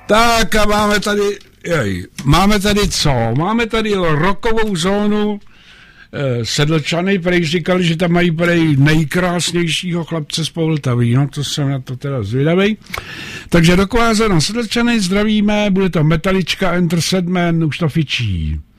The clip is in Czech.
Tak a máme tady co? Máme tady rockovou zónu. Sedlčany prej říkali, že tam mají prej nejkrásnějšího chlapce z Poltavy, no to jsem na to teda zvědavej. Takže rocková zóna Sedlčany, zdravíme, bude to Metalička, Enter Sandman, už to fičí.